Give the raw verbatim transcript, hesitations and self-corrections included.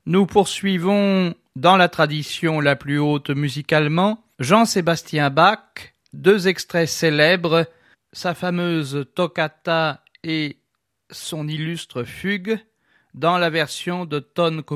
Nous poursuivons dans la tradition la plus haute musicalement, Jean-Sébastien Bach, deux extraits célèbres, sa fameuse toccata et son illustre fugue, dans la version de Ton